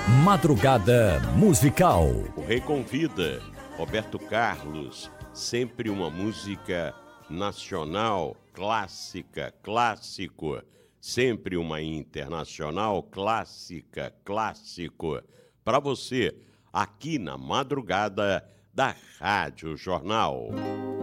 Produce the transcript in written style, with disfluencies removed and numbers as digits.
Madrugada Musical. O Rei convida, Roberto Carlos, sempre uma música nacional, clássica, clássico, sempre uma internacional, clássica, clássico, para você, aqui na madrugada da Rádio Jornal.